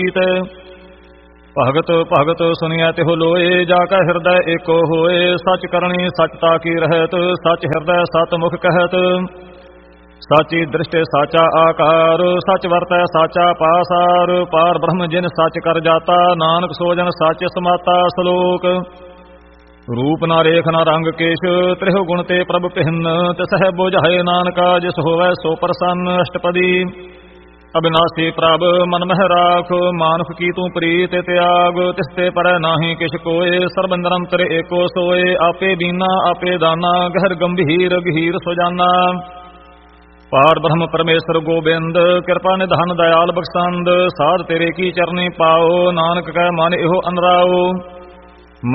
ਭਗਤ ਭਗਤ ਸੁਨਿਐ ਤਿਹੁ ਲੋਏ, ਜਾ ਕੈ ਹਿਰਦੈ ਏਕੋ ਹੋਏ। ਸਚ ਕਰਨੀ ਸਚਤਾ ਕੀ ਰਹਿਤ, ਸਚ ਹਿਰਦੈ ਸਤ ਮੁਖ ਕਹਿਤ। ਸਾਚੀ ਦ੍ਰਿਸ਼ਟਿ ਸਾਚਾ ਆਕਾਰ, ਸਚ ਵਰਤੈ ਸਾਚਾ ਪਾਸਾਰ। ਪਾਰ ਬ੍ਰਹਮ ਜਿਨ ਸਚ ਕਰ ਜਾਤਾ, ਨਾਨਕ ਸੋ ਜਨ ਸਚ ਸਮਾਤਾ। ਸ਼ਲੋਕ। ਰੂਪ ਨਾ ਰੇਖ ਨਾ ਰੰਗ ਕੇਸ਼, ਤ੍ਰਿਹੁ ਗੁਣ ਤੇ ਪ੍ਰਭ ਭਿੰਨ। ਤਿਸਹਿ ਬੁਝਾਏ ਨਾਨਕਾ, ਜਿਸ ਹੋਵੈ ਸੋ ਪ੍ਰਸੰਨ। ਅਸ਼ਟਪਦੀ। ਅਬਿਨਾਸੀ ਪ੍ਰਭ ਮਨ ਮਹਿ ਰਾਖ, ਮਾਨੁਖ ਕੀ ਤੂੰ ਪ੍ਰੀਤ ਤਿਆਗ। ਤਿਸ ਤੇ ਪਰੈ ਨਾਹੀ ਕਿਛ ਕੋਏ, ਸਰਬ ਨਿਰੰਤਰ ਏਕੋ ਸੋਏ। ਆਪੇ ਬੀਨਾ ਆਪੇ ਦਾਨਾ, ਗਹਿਰ ਗੰਭੀਰ ਗਹੀਰ ਸੁਜਾਨਾ। ਪਾਰ ਬ੍ਰਹਮ ਪਰਮੇਸ਼ਰ ਗੋਬਿੰਦ, ਕਿਰਪਾ ਨਿਧਾਨ ਦਇਆਲ ਬਖਸ਼ੰਦ। ਸਾਧ ਤੇਰੇ ਕੀ ਚਰਨੀ ਪਾਓ, ਨਾਨਕ ਕੈ ਮਨ ਇਹੋ ਅਨਰਾਓ।